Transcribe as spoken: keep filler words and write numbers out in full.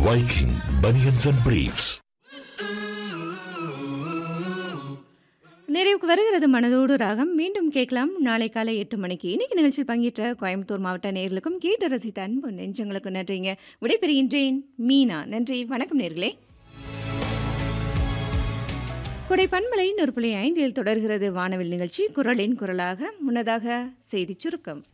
Viking Bunions and Briefs. நிறைவுக்கு வருகிறது மனதோடு ராகம். மீண்டும் கேட்கலாம் நாளை காலை எட்டு மணிக்கு. இன்னைக்கு நிகழ்ச்சியில் பங்கேற்ற கோயம்புத்தூர் மாவட்ட நேயர்களுக்கும் கேட்டு ரசித்த அன்பு நெஞ்சங்களுக்கும் நன்றிங்க. விடைபெறுகின்றேன் மீனா. நன்றி, வணக்கம் நேயர்களே. கொடை பண்பலை நூறு புள்ளி ஐந்தில் தொடர்கிறது வானவில் நிகழ்ச்சி. குரலின் குரலாக முன்னதாக செய்திச் சுருக்கம்.